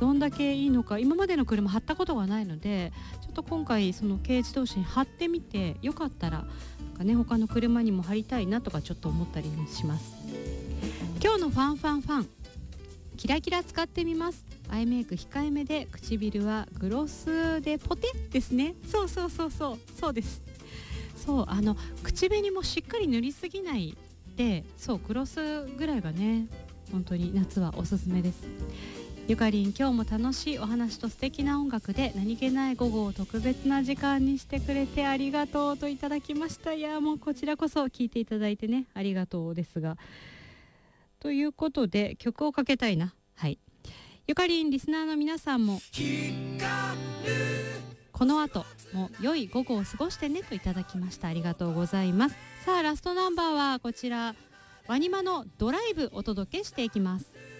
どんだけいいのか、今までの車貼ったことがないので、ちょっと今回その軽自動車に貼ってみて、よかったらなんかね、他の車にも貼りたいなとかちょっと思ったりします。今日のファンファンファン、キラキラ使ってみます。アイメイク控えめで、唇はグロスでポテですね。そうです。そう、口紅もしっかり塗りすぎないで、そうグロスぐらいがね、本当に夏はおすすめです。ゆかりん、今日も楽しいお話と素敵な音楽で何気ない午後を特別な時間にしてくれてありがとうといただきました。いや、もうこちらこそ聞いていただいてね、ありがとうですが、ということで曲をかけたいな。はい、ゆかりんリスナーの皆さんもこの後も良い午後を過ごしてねといただきました。ありがとうございます。さあ、ラストナンバーはこちら、ワニマのドライブお届けしていきます。